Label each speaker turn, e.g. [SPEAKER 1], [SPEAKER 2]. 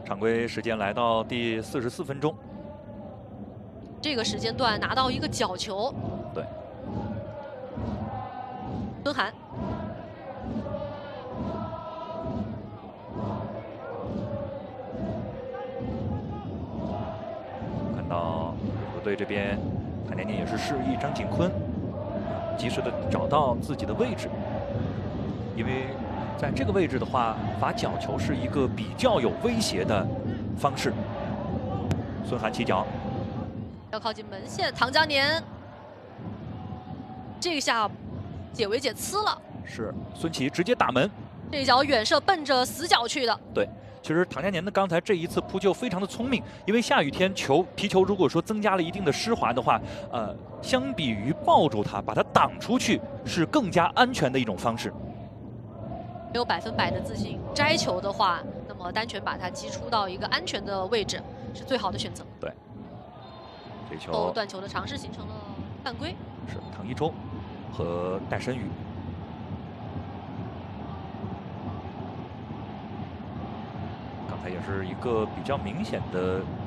[SPEAKER 1] 常规时间来到第44分钟，
[SPEAKER 2] 这个时间段拿到一个角球。
[SPEAKER 1] 对，
[SPEAKER 2] 孙涵。
[SPEAKER 1] 看到国队这边，唐年年也是示意张景坤及时的找到自己的位置，因为在这个位置的话，罚角球是一个比较有威胁的方式。孙涵起脚，
[SPEAKER 2] 要靠近门线，唐佳年这下解围解呲了，
[SPEAKER 1] 是孙琦直接打门，
[SPEAKER 2] 这脚远射奔着死角去的。
[SPEAKER 1] 对。 其实唐佳年的刚才这一次扑救非常的聪明，因为下雨天皮球如果说增加了一定的湿滑的话，相比于抱住它把它挡出去是更加安全的一种方式。
[SPEAKER 2] 没有100%的自信，摘球的话，那么单拳把它击出到一个安全的位置是最好的选择。
[SPEAKER 1] 对，这球
[SPEAKER 2] 断球的尝试形成了犯规，
[SPEAKER 1] 是唐一舟和戴申宇。 刚才也是一个比较明显的